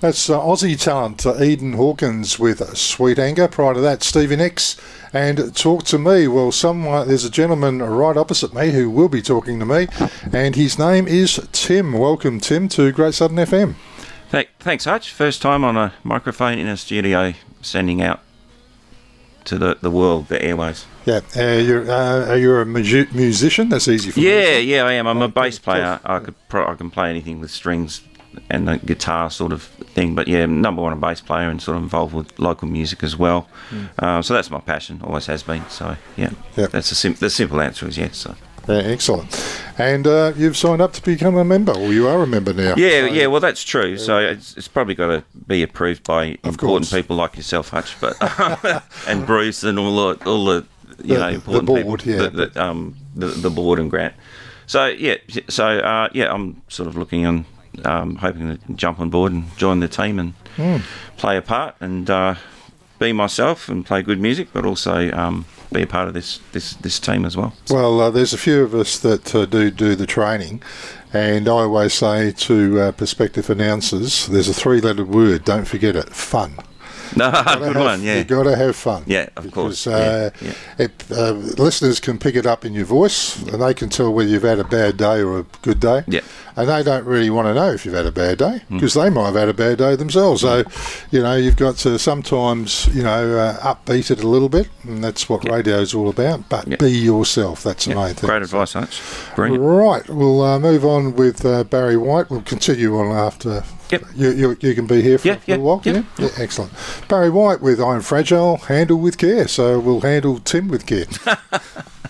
That's Aussie talent Eden Hawkins with Sweet Anger. Prior to that, Stevie Nicks and Talk to Me. Well, there's a gentleman right opposite me who will be talking to me, and his name is Tim. Welcome, Tim, to Great Southern FM. Thanks, Hutch. First time on a microphone in a studio, sending out to the world, the airways. Yeah, you're a musician. That's easy for me. Yeah, I am. I'm a bass player. I can play anything with strings and the guitar sort of thing. But yeah, number one, a bass player and sort of involved with local music as well. So that's my passion, always has been. So yeah, that's the simple answer is yes. So. Yeah, excellent. And you've signed up to become a member, or you are a member now. Yeah, well, that's true. So it's probably got to be approved by important people like yourself, Hutch, but and Bruce and all the important board, people, the board and Grant. So I'm sort of looking on, hoping to jump on board and join the team and play a part and be myself and play good music, but also be a part of this team as well. Well, there's a few of us that do the training, and I always say to prospective announcers, there's a 3-lettered word, don't forget it, fun. No, good one, yeah. You've got to have fun. Yeah, of course. Listeners can pick it up in your voice, and they can tell whether you've had a bad day or a good day. Yeah. And they don't really want to know if you've had a bad day, because they might have had a bad day themselves. So, you've got to sometimes, upbeat it a little bit, and that's what radio's all about. But be yourself. That's the main thing. Great advice, Hutch. Brilliant. Right. We'll move on with Barry White. We'll continue on after. Yep. You can be here for a while. Yep. Yeah, excellent. Barry White with I'm Fragile, handle with care. So we'll handle Tim with care.